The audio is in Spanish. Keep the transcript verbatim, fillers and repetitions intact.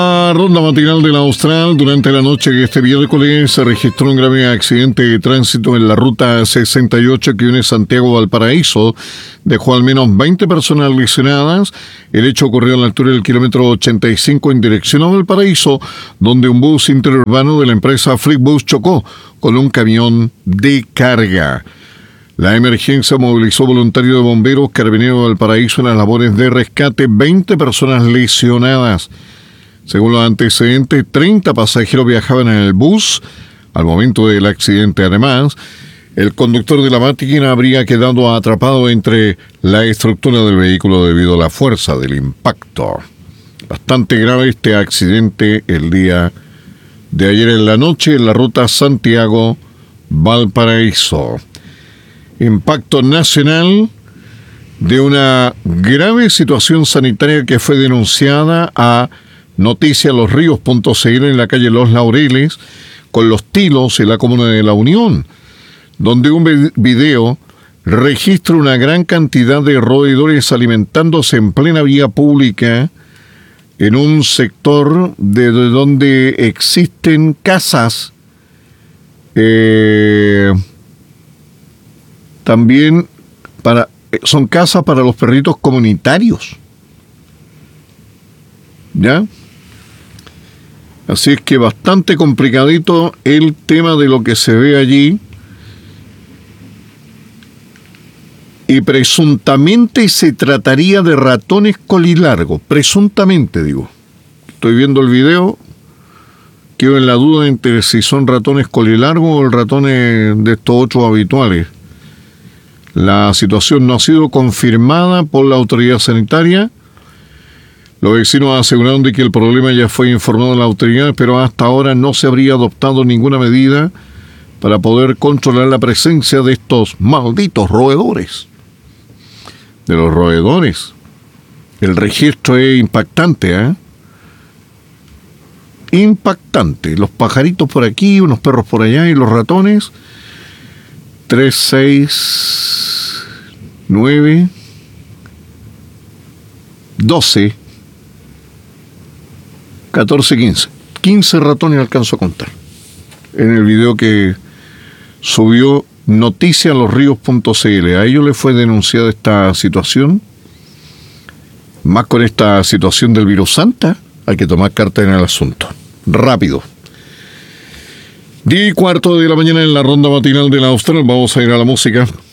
La ronda matinal de la Austral. Durante la noche de este miércoles se registró un grave accidente de tránsito en la ruta sesenta y ocho que une Santiago a Valparaíso. Dejó al menos veinte personas lesionadas. El hecho ocurrió a la altura del kilómetro ochenta y cinco en dirección a Valparaíso, donde un bus interurbano de la empresa Flixbus chocó con un camión de carga. La emergencia movilizó voluntarios de bomberos, Carabineros de Valparaíso en las labores de rescate. veinte personas lesionadas. Según los antecedentes, treinta pasajeros viajaban en el bus al momento del accidente. Además, el conductor de la máquina habría quedado atrapado entre la estructura del vehículo debido a la fuerza del impacto. Bastante grave este accidente el día de ayer en la noche en la ruta Santiago-Valparaíso. Impacto nacional de una grave situación sanitaria que fue denunciada a Noticia Los Ríos punto c l en la calle Los Laureles con Los Tilos en la comuna de La Unión, donde un video registra una gran cantidad de roedores alimentándose en plena vía pública en un sector de donde existen casas, eh, también para, son casas para los perritos comunitarios. ¿Ya? Así es que bastante complicadito el tema de lo que se ve allí. Y presuntamente se trataría de ratones colilargos. Presuntamente, digo. Estoy viendo el video. Quedo en la duda entre si son ratones colilargos o ratones de estos otros habituales. La situación no ha sido confirmada por la autoridad sanitaria. Los vecinos aseguraron de que el problema ya fue informado a la autoridad, pero hasta ahora no se habría adoptado ninguna medida para poder controlar la presencia de estos malditos roedores. De los roedores. El registro es impactante, ¿eh? Impactante. Los pajaritos por aquí, unos perros por allá y los ratones. Tres, seis, nueve, doce. catorce, quince. quince ratones alcanzo a contar. En el video que subió Noticia Los Ríos punto c l. A ellos les fue denunciada esta situación. Más con esta situación del virus Santa, hay que tomar carta en el asunto. Rápido. diez y cuarto de la mañana en la ronda matinal de la Austral. Vamos a ir a la música.